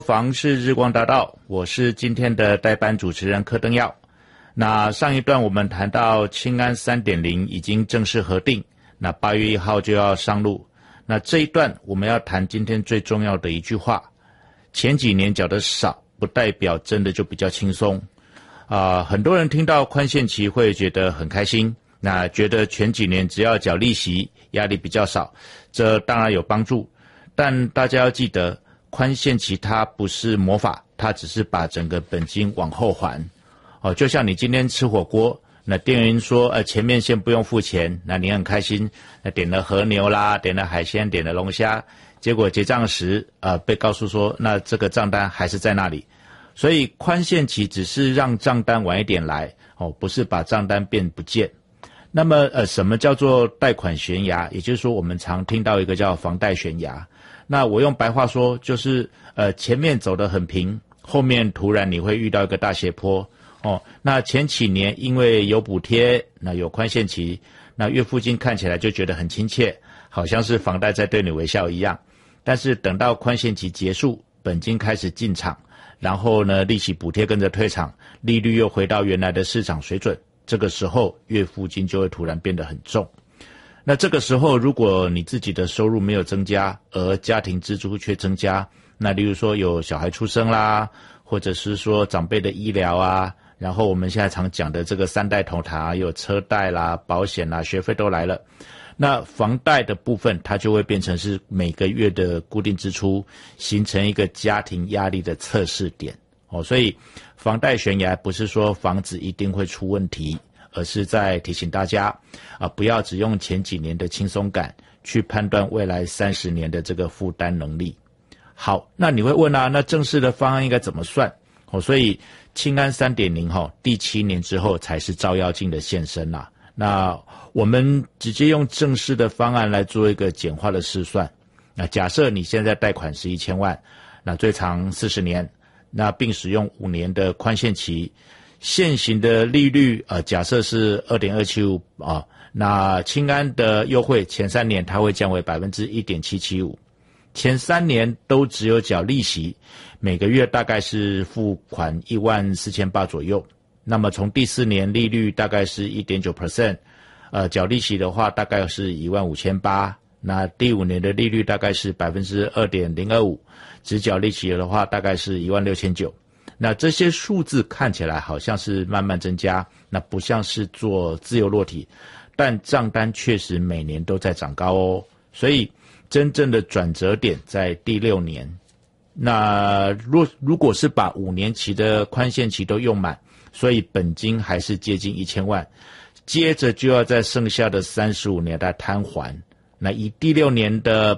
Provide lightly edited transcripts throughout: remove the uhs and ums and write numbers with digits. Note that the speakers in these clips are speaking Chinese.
房市日光大道，我是今天的代班主持人柯登耀。那上一段我们谈到青安 3.0 已经正式核定，那8月1号就要上路。那这一段我们要谈今天最重要的一句话：前几年缴的少，不代表真的就比较轻松。很多人听到宽限期会觉得很开心，那觉得前几年只要缴利息，压力比较少，这当然有帮助。但大家要记得，宽限期它不是魔法，它只是把整个本金往后还。就像你今天吃火锅，那店员说前面先不用付钱，那你很开心，那点了和牛啦，点了海鲜，点了龙虾，结果结账时被告诉说那这个账单还是在那里。所以宽限期只是让账单晚一点来，不是把账单变不见。那么什么叫做贷款悬崖？也就是说我们常听到一个叫房贷悬崖。那我用白话说，就是前面走得很平，后面突然你会遇到一个大斜坡。那前几年因为有补贴，那有宽限期，那月付金看起来就觉得很亲切，好像是房贷在对你微笑一样。但是等到宽限期结束，本金开始进场，然后呢利息补贴跟着退场，利率又回到原来的市场水准，这个时候月付金就会突然变得很重。那这个时候如果你自己的收入没有增加，而家庭支出却增加，那例如说有小孩出生啦，或者是说长辈的医疗啊，然后我们现在常讲的这个3代同堂，有车贷啦、保险啦、学费都来了，那房贷的部分它就会变成是每个月的固定支出，形成一个家庭压力的测试点。所以房贷悬崖不是说房子一定会出问题，而是在提醒大家不要只用前几年的轻松感去判断未来30年的这个负担能力。好，那你会问那正式的方案应该怎么算？所以青安 3.0 第7年之后才是照妖镜的现身啦。那我们直接用正式的方案来做一个简化的试算。那假设你现在贷款是1000万，那最长40年，那并使用5年的宽限期，现行的利率假设是 2.275 那青安的优惠前3年它会降为 1.775%， 前3年都只有缴利息，每个月大概是付款14800左右。那么从第4年利率大概是 1.9%， 缴利息的话大概是15800，那第5年的利率大概是 2.025%， 只缴利息的话大概是16900。那这些数字看起来好像是慢慢增加，那不像是做自由落体，但账单确实每年都在长高哦。所以真正的转折点在第6年。那如果是把5年期的宽限期都用满，所以本金还是接近1000万，接着就要在剩下的35年来摊还。那以第6年的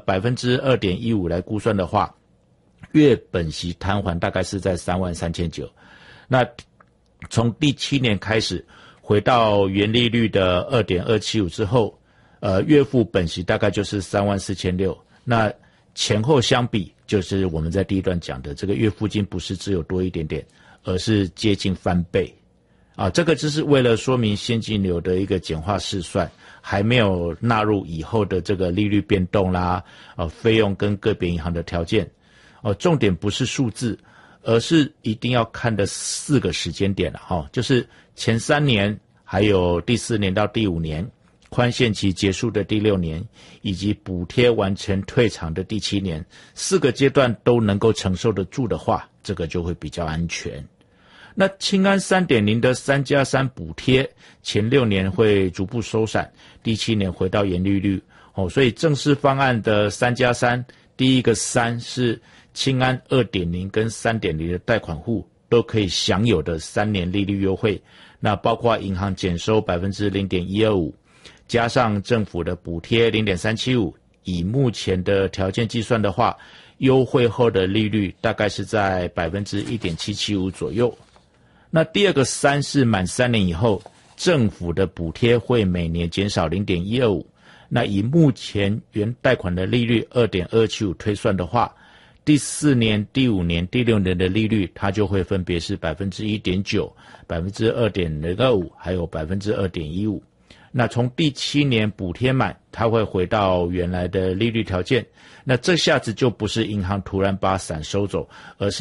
2.15% 来估算的话，月本息摊还大概是在33900。那从第7年开始回到原利率的 2.275 之后，月付本息大概就是34600。那前后相比，就是我们在第一段讲的这个月付金不是只有多一点点，而是接近翻倍。这个只是为了说明现金流的一个简化试算，还没有纳入以后的这个利率变动啦，费用跟个别银行的条件。重点不是数字，而是一定要看的4个时间点了就是前3年，还有第4年到第5年，宽限期结束的第6年，以及补贴完成退场的第7年，4个阶段都能够承受得住的话，这个就会比较安全。那青安 3.0 的3+3补贴前6年会逐步收散，第7年回到原利率所以正式方案的3+3，第一个3是青安 2.0 跟 3.0 的贷款户都可以享有的3年利率优惠，那包括银行减收 0.125%， 加上政府的补贴 0.375%， 以目前的条件计算的话，优惠后的利率大概是在 1.775% 左右。那第二个3是满3年以后，政府的补贴会每年减少 0.125%， 那以目前原贷款的利率 2.275 推算的话，第4年、第5年、第6年的利率它就会分别是 1.9%、2.05%还有 2.15%。 那从第7年补贴满，它会回到原来的利率条件。那这下子就不是银行突然把伞收走，而是